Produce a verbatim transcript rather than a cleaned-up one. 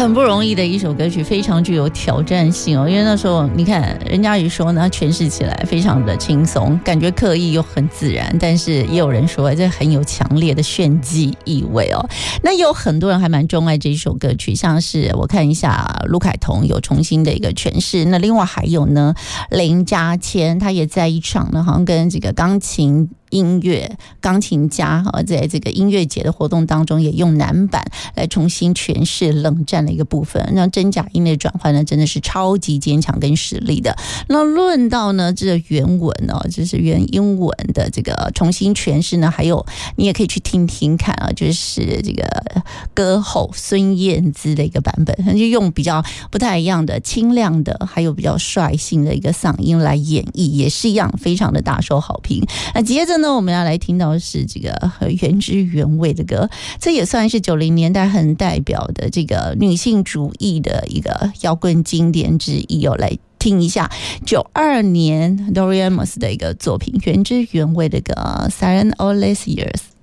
很不容易的一首歌曲，非常具有挑战性哦。因为那时候你看，人家也说呢，诠释起来非常的轻松，感觉刻意又很自然，但是也有人说这很有强烈的炫技意味哦。那有很多人还蛮钟爱这一首歌曲，像是我看一下卢凯彤有重新的一个诠释，那另外还有呢林嘉谦，他也在一场呢，好像跟这个钢琴音乐钢琴家在这个音乐节的活动当中也用男版来重新诠释冷战的一个部分，让真假音的转换呢真的是超级坚强跟实力的。那论到呢这原文哦，就是原英文的这个重新诠释呢，还有你也可以去听听看啊，就是这个歌后孙燕姿的一个版本，就用比较不太一样的清亮的还有比较率性的一个嗓音来演绎，也是一样非常的大受好评。那接着呢我们要来听到的是这个原汁原味的歌，这也算是九零年代很代表的这个女性主义的一个摇滚经典之一哦。来听一下九二年 Tori Amos 的一个作品，原汁原味的歌 Silent All These Years。